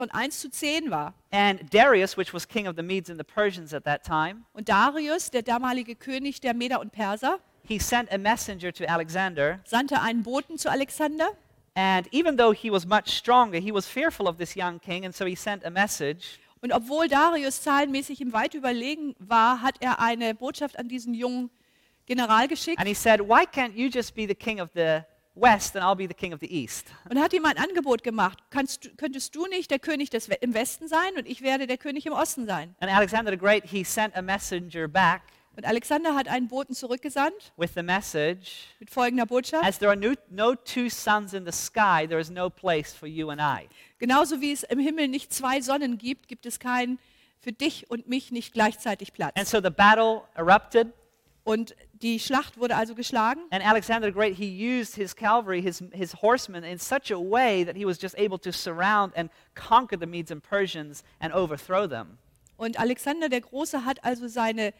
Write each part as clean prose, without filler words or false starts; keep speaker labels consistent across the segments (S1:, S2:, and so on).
S1: von 1:10 war.
S2: And Darius, which was king of the Medes and the Persians at that time,
S1: Und Darius, der damalige König der Meder und Perser,
S2: he sent a messenger to Alexander.
S1: sandte einen Boten zu Alexander.
S2: And even though he was much stronger, he was fearful of this young king, and so he sent a message.
S1: Und obwohl Darius zahlenmäßig ihm weit überlegen war, hat er eine Botschaft an diesen jungen General geschickt
S2: And he said, why can't you just be the king of the west and I'll be the king of the east?
S1: und hat ihm ein Angebot gemacht. Könntest du nicht der König im Westen sein und ich werde der König im Osten sein?
S2: And Alexander the Great, he sent a messenger back
S1: Und Alexander hat einen Boten zurückgesandt
S2: with the message,
S1: mit folgender Botschaft.
S2: as there are no two suns in the sky, there is no place for you and I.
S1: Genauso wie es im Himmel nicht zwei Sonnen gibt, gibt es keinen für dich und mich nicht gleichzeitig Platz.
S2: And so the battle erupted,
S1: Und die Schlacht wurde also geschlagen.
S2: and Alexander the Great, he used his cavalry, his horsemen, in such a way that he was just able to surround and conquer the Medes and Persians and overthrow them.
S1: Und Alexander der Große hat also seine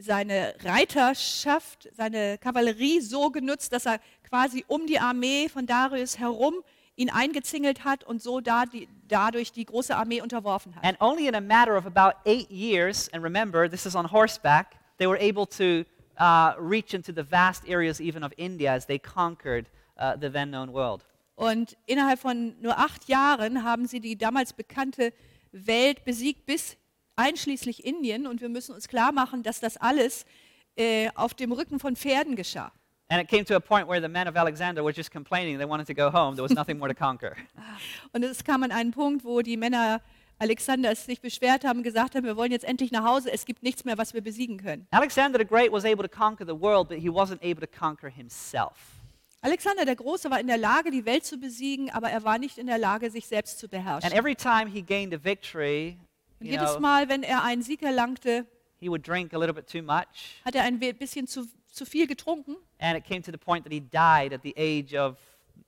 S1: Reiterschaft, seine Kavallerie so genutzt, dass er quasi um die Armee von Darius herum ihn eingezingelt hat und so dadurch die große Armee unterworfen hat.
S2: And only in a matter of about 8 years, and remember, this is on horseback, they were able to reach into the vast areas even of India as they conquered the then known world.
S1: Und innerhalb von nur 8 Jahren haben sie die damals bekannte Welt besiegt bis einschließlich Indien. Und wir müssen uns klar machen, dass das alles auf dem Rücken von Pferden geschah.
S2: And it came to a point where the men of Alexander were just complaining they wanted to go home. There was nothing more to conquer.
S1: Und es kam an einen Punkt, wo die Männer Alexanders sich beschwert haben, gesagt haben, wir wollen jetzt endlich nach Hause, es gibt nichts mehr, was wir besiegen können.
S2: Alexander the Great was able to conquer the world, but he wasn't able to conquer himself.
S1: Alexander der Große war in der Lage, die Welt zu besiegen, aber er war nicht in der Lage, sich selbst zu beherrschen.
S2: And every time he gained a victory,
S1: Und jedes Mal, wenn er einen Sieg erlangte,
S2: he would drink a little bit too much.
S1: hat er ein bisschen zu viel getrunken.
S2: And it came to the point that he died at the age of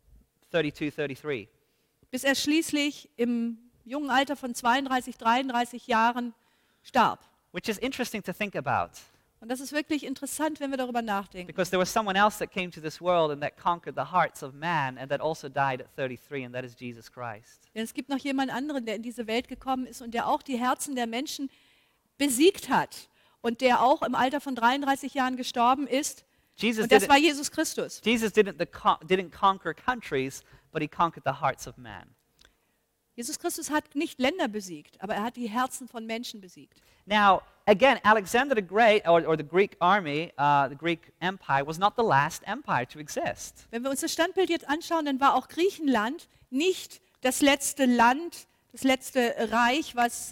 S2: 32, 33.
S1: Bis er schließlich im jungen Alter von 32, 33 Jahren starb.
S2: Which is interesting to think about,
S1: Und das ist wirklich interessant, wenn wir darüber nachdenken.
S2: because there was someone else that came to this world and that conquered the hearts of man and that also died at 33, and that is Jesus Christ.
S1: Denn es gibt noch jemand anderen, der in diese Welt gekommen ist und der auch die Herzen der Menschen besiegt hat und der auch im Alter von 33 Jahren gestorben ist.
S2: Jesus
S1: Und das war Jesus Christus.
S2: didn't conquer countries, but he conquered the hearts of man.
S1: Jesus Christus hat nicht Länder besiegt, aber er hat die Herzen von Menschen besiegt.
S2: Now, again, Alexander the Great, or the Greek army, the Greek empire, was not the last empire to exist.
S1: Wenn wir uns das Standbild jetzt anschauen, dann war auch Griechenland nicht das letzte Land, das letzte Reich, was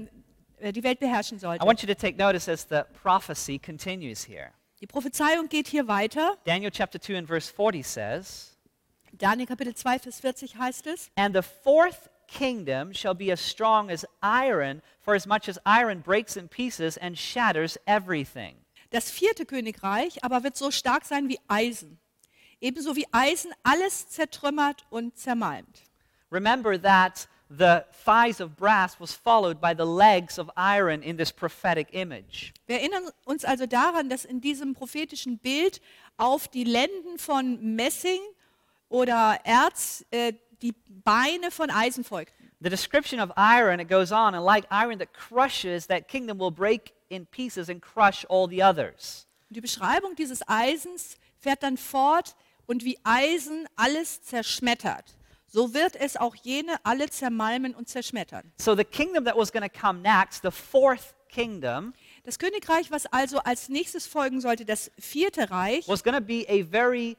S1: die Welt beherrschen
S2: I
S1: sollte.
S2: want you to take notice as the prophecy continues here.
S1: Die Prophezeiung geht hier weiter.
S2: Daniel chapter 2 and verse 40 says,
S1: Daniel Kapitel 2, Vers 40 heißt es,
S2: "And the fourth kingdom shall be as strong as iron, for as much as iron breaks in pieces and shatters everything."
S1: das 4. Königreich aber wird so stark sein wie Eisen. Ebenso wie Eisen alles zertrümmert und zermalmt.
S2: Remember that the thighs of brass was followed by the legs of iron in this prophetic image.
S1: Wir erinnern uns also daran, dass in diesem prophetischen Bild auf die Lenden von Messing oder Erz die Beine von Eisen folgten.
S2: The description of iron, it goes on, and like iron that crushes, that kingdom will break in pieces and crush all the others.
S1: Und die Beschreibung dieses Eisens fährt dann fort und wie Eisen alles zerschmettert. So wird es auch jene alle zermalmen und zerschmettern.
S2: So the kingdom that was going to come next, the fourth kingdom,
S1: Das Königreich, was also als nächstes folgen sollte, das 4. Reich,
S2: was going to be a very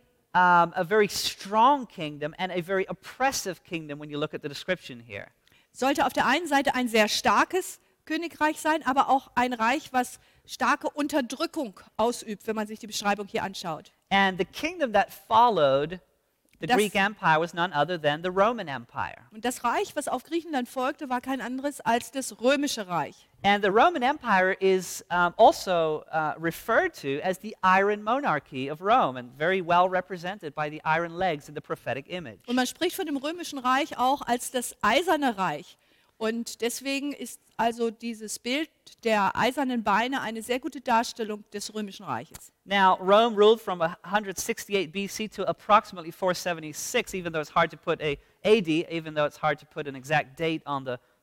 S2: strong kingdom and a very oppressive kingdom when you look at the description here.
S1: sollte auf der einen Seite ein sehr starkes Königreich sein, aber auch ein Reich, was starke Unterdrückung ausübt, wenn man sich die Beschreibung hier anschaut.
S2: And the kingdom that followed the
S1: Das-
S2: Greek Empire was none other than the Roman Empire.
S1: Und das Reich, was auf Griechenland folgte, war kein anderes als das Römische Reich.
S2: And the Roman Empire is also referred to as the Iron Monarchy of Rome, and very well represented by the iron legs in the prophetic image.
S1: Und man spricht von dem Römischen Reich auch als das Eiserne Reich. Und deswegen ist also dieses Bild der eisernen Beine eine sehr gute Darstellung des Römischen Reiches.
S2: Now, Rome ruled from 168 BC to approximately 476, even though it's hard to put a AD, even though it's hard to put an exact date on the